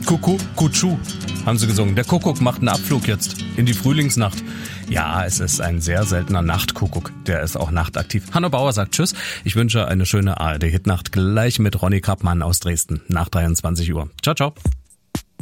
Kuckuck, Kutschu, haben sie gesungen. Der Kuckuck macht einen Abflug jetzt in die Frühlingsnacht. Ja, es ist ein sehr seltener Nachtkuckuck. Der ist auch nachtaktiv. Hanno Bauer sagt Tschüss. Ich wünsche eine schöne ARD-Hitnacht gleich mit Ronny Kappmann aus Dresden nach 23 Uhr. Ciao, ciao.